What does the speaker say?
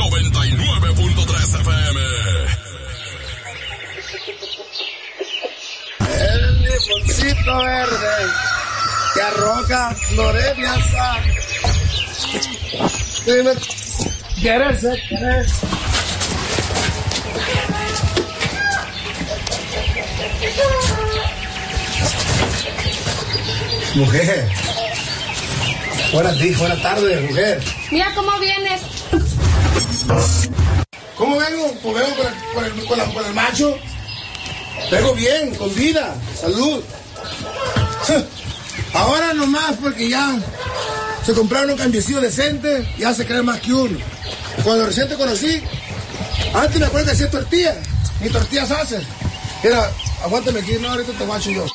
99.3 FM. El limoncito verde que arroja flores de azar. ¿Quieres? Mujer. Buenas tardes, mujer. Mira cómo vienes. ¿Cómo vengo? Pues vengo con el macho. Vengo bien, con vida, salud. Ahora nomás porque ya se compraron un cambiecillo decente, ya se cree más que uno. Cuando recién te conocí, antes me acuerdo que hacía tortillas, ni tortillas hacen. Mira, aguántame aquí, no, ahorita te macho yo.